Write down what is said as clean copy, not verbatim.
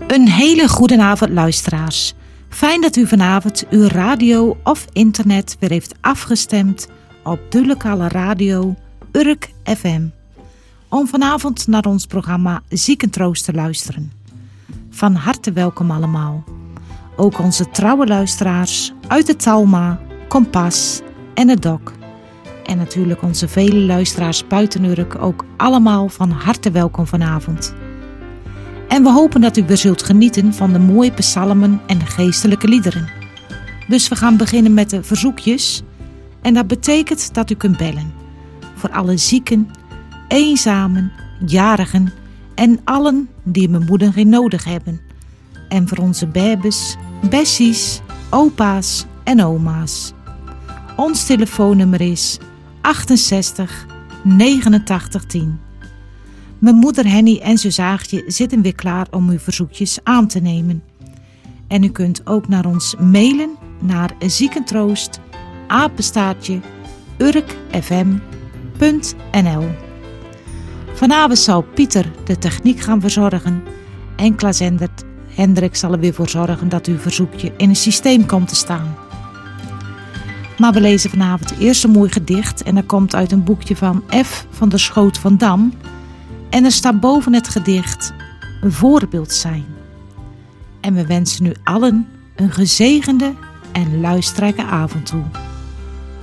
Een hele goede avond, luisteraars. Fijn dat u vanavond uw radio of internet weer heeft afgestemd op de lokale radio Urk FM. Om vanavond naar ons programma Ziekentroost te luisteren. Van harte welkom allemaal. Ook onze trouwe luisteraars uit de Talma, Kompas en het Dok. En natuurlijk onze vele luisteraars buiten Urk ook allemaal van harte welkom vanavond. En we hopen dat u weer zult genieten van de mooie psalmen en de geestelijke liederen. Dus we gaan beginnen met de verzoekjes. En dat betekent dat u kunt bellen. Voor alle zieken, eenzamen, jarigen en allen die een bemoediging nodig hebben. En voor onze babes, bessies, opa's en oma's. Ons telefoonnummer is 68 89 10. Mijn moeder Henny en zus Aagje zitten weer klaar om uw verzoekjes aan te nemen. En u kunt ook naar ons mailen naar ziekentroost@urkfm.nl. Vanavond zal Pieter de techniek gaan verzorgen en Klaas Hendrik zal er weer voor zorgen dat uw verzoekje in een systeem komt te staan. Maar we lezen vanavond eerst een mooi gedicht en dat komt uit een boekje van F. van der Schoot van Dam. En er staat boven het gedicht een voorbeeld zijn. En we wensen u allen een gezegende en luisterrijke avond toe.